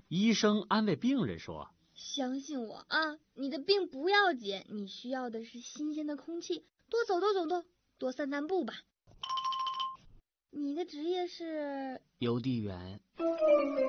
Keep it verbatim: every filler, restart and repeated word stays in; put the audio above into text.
医生安慰病人说： 相信我啊，你的病不要紧，你需要的是新鲜的空气，多走动走动，多散散步吧。你的职业是邮递员。